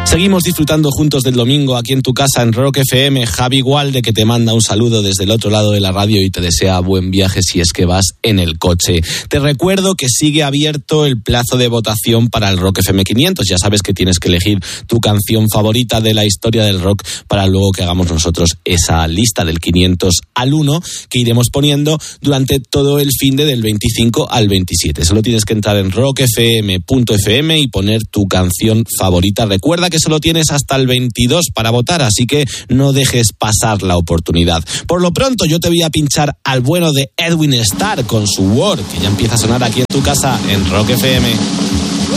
Seguimos disfrutando juntos del domingo aquí en tu casa en Rock FM. Javi Gualde, que te manda un saludo desde el otro lado de la radio y te desea buen viaje si es que vas en el coche. Te recuerdo que sigue abierto el plazo de votación para el Rock FM 500. Ya sabes que tienes que elegir tu canción favorita de la historia del rock para luego que hagamos nosotros esa lista del 500 al 1 que iremos poniendo durante todo el finde del 25 al 27. Solo tienes que entrar en rockfm.fm y poner tu canción favorita. Recuerda que solo tienes hasta el 22 para votar, así que no dejes pasar la oportunidad. Por lo pronto, yo te voy a pinchar al bueno de Edwin Starr con su War, que ya empieza a sonar aquí en tu casa en Rock FM.